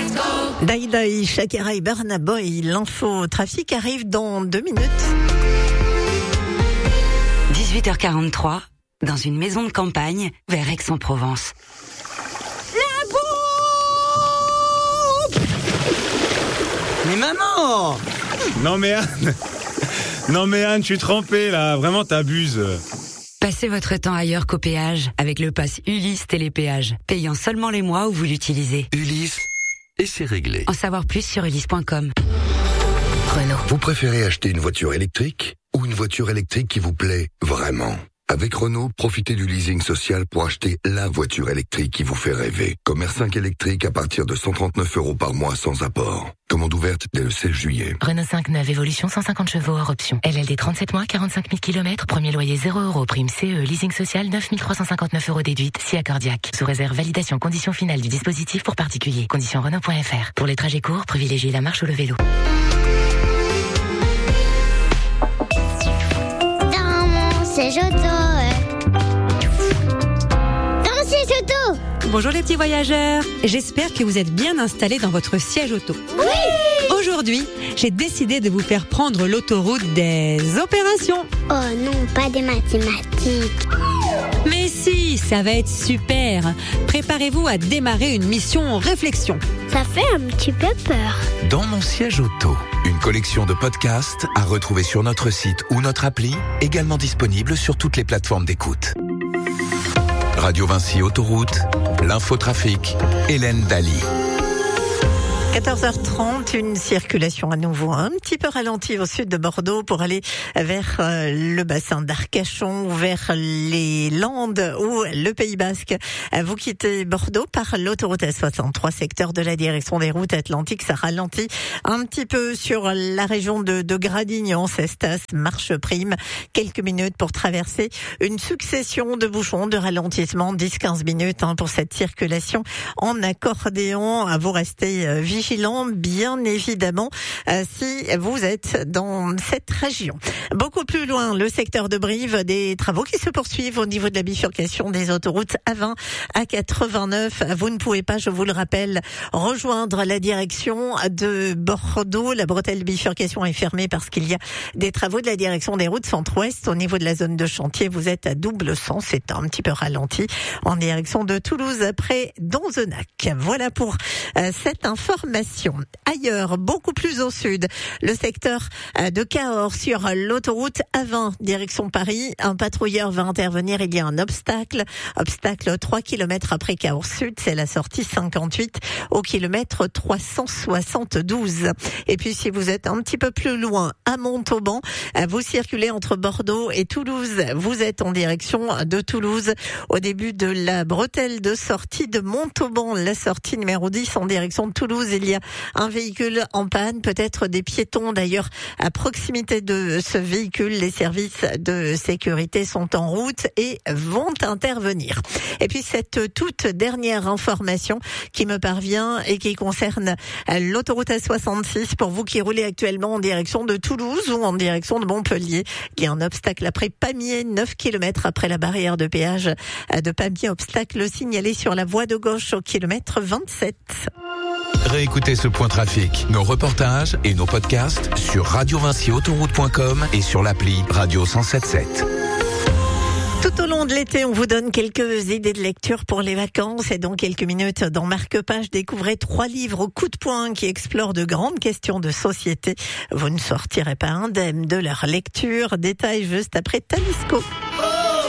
Daïdaï, Shakira et Burna Boy, l'info trafic arrive dans 2 minutes. 18h43, dans une maison de campagne, vers Aix-en-Provence. La bombe! Mais maman! Non mais Anne, je suis trempé là, vraiment t'abuses. Passez votre temps ailleurs qu'au péage, avec le pass Ulysse Télépéage, payant seulement les mois où vous l'utilisez. Ulysse, et c'est réglé. En savoir plus sur ulysse.com. Renault. Vous préférez acheter une voiture électrique ou une voiture électrique qui vous plaît vraiment? Avec Renault, profitez du leasing social pour acheter la voiture électrique qui vous fait rêver. Comme R5 électrique à partir de 139 € par mois sans apport. Commande ouverte dès le 16 juillet. Renault 5 neuve évolution 150 chevaux hors option. LLD 37 mois, 45 000 km, premier loyer 0 €, prime CE, leasing social 9 359 € déduite, si accordiaque. Sous réserve validation conditions finales du dispositif pour particuliers. Conditions Renault.fr. Pour les trajets courts, privilégiez la marche ou le vélo. Siège auto. Dans mon siège auto. Bonjour les petits voyageurs, j'espère que vous êtes bien installés dans votre siège auto. Oui. Aujourd'hui, j'ai décidé de vous faire prendre l'autoroute des opérations. Oh non, pas des mathématiques. Mais si, ça va être super. Préparez-vous à démarrer une mission réflexion. Ça fait un petit peu peur. Dans mon siège auto, une collection de podcasts à retrouver sur notre site ou notre appli, également disponible sur toutes les plateformes d'écoute. Radio Vinci Autoroute, l'infotrafic, Hélène Daly. 14h30, une circulation à nouveau un petit peu ralentie au sud de Bordeaux pour aller vers le bassin d'Arcachon, vers les Landes ou le Pays Basque. Vous quittez Bordeaux par l'autoroute A63, secteur de la direction des routes atlantiques. Ça ralentit un petit peu sur la région de Gradignan, Cestas, Marcheprime. Quelques minutes pour traverser une succession de bouchons, de ralentissements, 10-15 minutes pour cette circulation en accordéon. Vous restez vigilant, bien évidemment, si vous êtes dans cette région. Beaucoup plus loin, le secteur de Brive, des travaux qui se poursuivent au niveau de la bifurcation des autoroutes A20, A89. Vous ne pouvez pas, je vous le rappelle, rejoindre la direction de Bordeaux. La bretelle de bifurcation est fermée parce qu'il y a des travaux de la direction des routes centre-ouest. Au niveau de la zone de chantier, vous êtes à double sens. C'est un petit peu ralenti en direction de Toulouse après Donzenac. Voilà pour cette information. Ailleurs, beaucoup plus au sud, le secteur de Cahors sur l'autoroute A20, direction Paris. Un patrouilleur va intervenir, il y a un obstacle 3 km après Cahors Sud, c'est la sortie 58 au kilomètre 372. Et puis si vous êtes un petit peu plus loin, à Montauban, vous circulez entre Bordeaux et Toulouse. Vous êtes en direction de Toulouse au début de la bretelle de sortie de Montauban, la sortie numéro 10 en direction de Toulouse. Il y a un véhicule en panne, peut-être des piétons d'ailleurs à proximité de ce véhicule. Les services de sécurité sont en route et vont intervenir. Et puis cette toute dernière information qui me parvient et qui concerne l'autoroute A66 pour vous qui roulez actuellement en direction de Toulouse ou en direction de Montpellier. Il y a un obstacle après Pamiers, 9 km après la barrière de péage de Pamiers, obstacle signalé sur la voie de gauche au kilomètre 27. Réécoutez ce point trafic, nos reportages et nos podcasts sur radiovinciautoroute.com et sur l'appli Radio 107.7. Tout au long de l'été, on vous donne quelques idées de lecture pour les vacances et dans quelques minutes, dans Marque-Page, découvrez 3 livres au coup de poing qui explorent de grandes questions de société. Vous ne sortirez pas indemne de leur lecture. Détail juste après Talisco.